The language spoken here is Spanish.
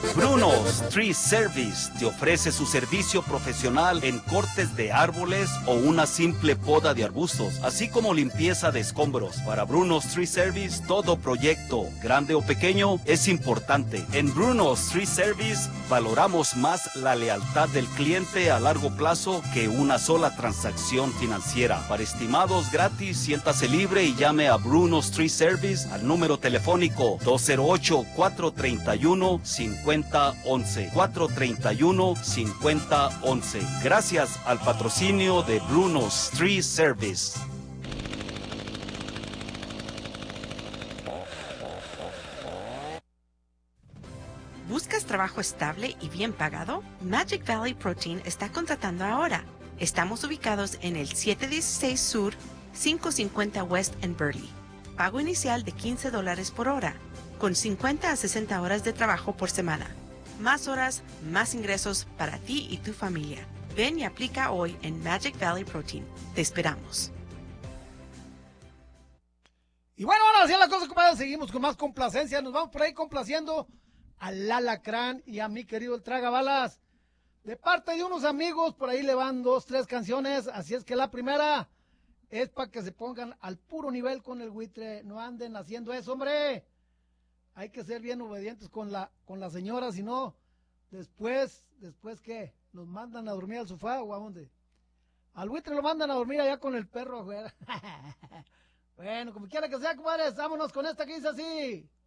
Bruno's Tree Service te ofrece su servicio profesional en cortes de árboles o una simple poda de arbustos, así como limpieza de escombros. Para Bruno's Tree Service, todo proyecto, grande o pequeño, es importante. En Bruno's Tree Service valoramos más la lealtad del cliente a largo plazo que una sola transacción financiera. Para estimados gratis, siéntase libre y llame a Bruno's Tree Service al número telefónico 208-431-5011. 431-5011. Gracias al patrocinio de Bruno's Tree Service. ¿Buscas trabajo estable y bien pagado? Magic Valley Protein está contratando ahora. Estamos ubicados en el 716 Sur, 550 West en Burley. Pago inicial de $15 por hora, con 50 a 60 horas de trabajo por semana. Más horas, más ingresos para ti y tu familia. Ven y aplica hoy en Magic Valley Protein. Te esperamos. Y bueno, ahora sí la cosa, compadre, seguimos con más complacencia. Nos vamos por ahí complaciendo al Alacrán y a mi querido el Tragabalas. De parte de unos amigos, por ahí le van 2, 3 canciones. Así es que la primera es para que se pongan al puro nivel con el buitre. No anden haciendo eso, hombre. Hay que ser bien obedientes con la señora, si no, después ¿qué? ¿Nos mandan a dormir al sofá o a dónde? Al buitre lo mandan a dormir allá con el perro afuera. Bueno, como quiera que sea, compadres, vámonos con esta que dice así.